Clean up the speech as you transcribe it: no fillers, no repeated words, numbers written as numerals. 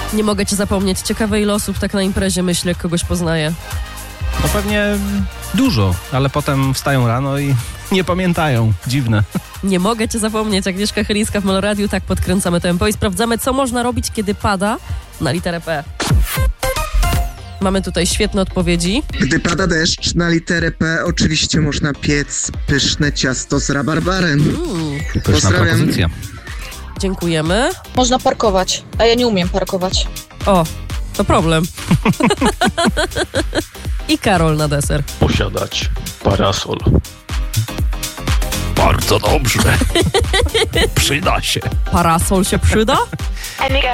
Nie mogę cię zapomnieć. Ciekawe, ile osób tak na imprezie myśli, jak kogoś poznaje. No pewnie dużo, ale potem wstają rano i nie pamiętają. Dziwne. Nie mogę cię zapomnieć. Agnieszka Chylińska w Meloradiu. Tak podkręcamy tempo i sprawdzamy, co można robić, kiedy pada na literę P. Mamy tutaj świetne odpowiedzi. Gdy pada deszcz, na literę P oczywiście można piec pyszne ciasto z rabarbarem. Pyszna Pozdrawiam. propozycja. Dziękujemy. Można parkować, a ja nie umiem parkować. O, to problem. I Karol na deser. Posiadać parasol. Bardzo dobrze. Przyda się. Parasol się przyda?